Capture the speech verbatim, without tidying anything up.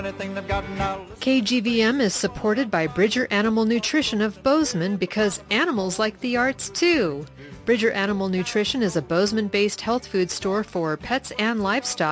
K G V M is supported by Bridger Animal Nutrition of Bozeman because animals like the arts too. Bridger Animal Nutrition is a Bozeman-based health food store for pets and livestock.